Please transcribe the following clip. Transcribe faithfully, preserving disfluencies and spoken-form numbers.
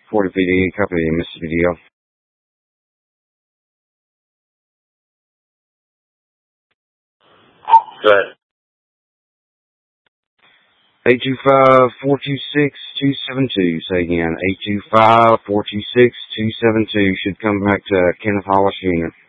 forty P D, copy, Mississippi D L. Go ahead. eight two five, four two six, two seven two. Say again, eight two five, four two six, two seven two. Should come back to Kenneth Hollis Junior